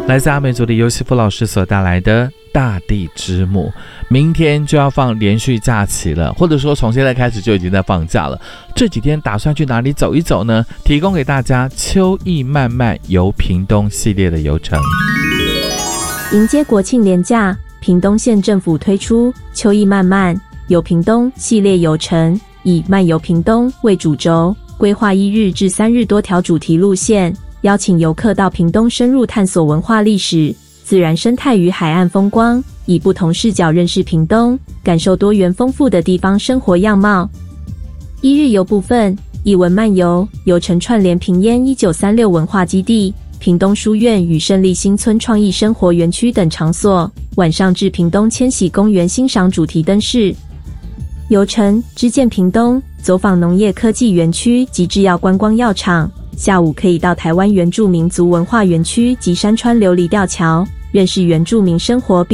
来自阿美族的尤西夫老师所带来的大地之母。明天就要放连续假期了，或者说从现在开始就已经在放假了。这几天打算去哪里走一走呢？提供给大家秋意漫漫游屏东系列的游程。 迎接国庆连假，屏东县政府推出秋意漫漫游屏东系列游程，以漫游屏东为主轴，规划1日至3日多条主题路线，邀请游客到屏东深入探索文化历史、自然生态与海岸风光，以不同视角认识屏东，感受多元丰富的地方生活样貌。1日游部分，艺文漫游，游程串联屏烟1936文化基地、屏东书院与胜利新村创意生活园区等场所，晚上至屏东千禧公园欣赏主题灯饰。游程知见屏东，走访农业科技园区及制药观光药厂，下午可以到台湾原住民族文化园区及山川琉璃吊桥，认识原住民生活并